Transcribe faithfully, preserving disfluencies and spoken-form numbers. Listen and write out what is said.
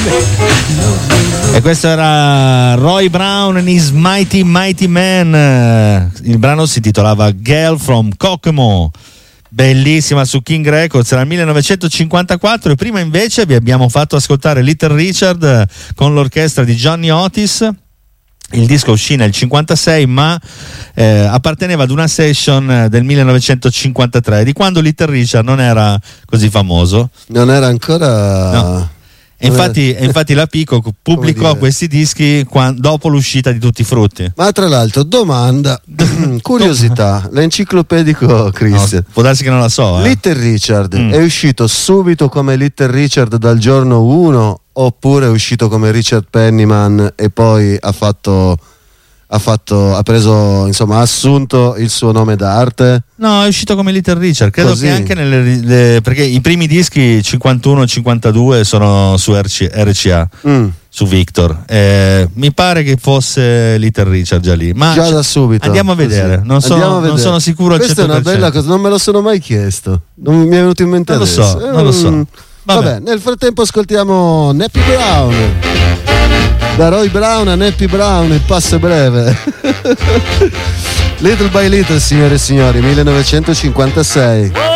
E questo era Roy Brown and his Mighty Mighty Man. Il brano si titolava Girl from Kokomo, bellissima, su King Records, era il millenovecentocinquantaquattro. E prima invece vi abbiamo fatto ascoltare Little Richard con l'orchestra di Johnny Otis. Il disco uscì nel cinquantasei, ma eh, apparteneva ad una session del millenovecentocinquantatré, di quando Little Richard non era così famoso. Non era ancora... No. E infatti, e infatti la Pico pubblicò questi dischi quando, dopo l'uscita di Tutti i Frutti. Ma tra l'altro, domanda, curiosità, l'enciclopedico Christian. No, può darsi che non la so. Eh. Little Richard Mm. è uscito subito come Little Richard dal giorno uno, oppure è uscito come Richard Penniman e poi ha fatto... Ha, fatto, ha preso, insomma, ha assunto il suo nome d'arte? No, è uscito come Little Richard. Credo Così. che anche nelle. Le, perché i primi dischi cinquantuno e cinquantadue sono su R C, R C A, Mm. su Victor. Eh, mi pare che fosse Little Richard già lì. Ma Già da subito. andiamo a vedere. Così. Non sono, Andiamo a non vedere. sono sicuro al Questa cento per è una cento. bella cosa, non me lo sono mai chiesto. Non mi è venuto in mente Non lo adesso. so, non lo so. Mm. Vabbè. Vabbè, nel frattempo ascoltiamo Nappy Brown. Da Roy Brown a Nappy Brown, il passo è breve. Little by Little, signore e signori, millenovecentocinquantasei.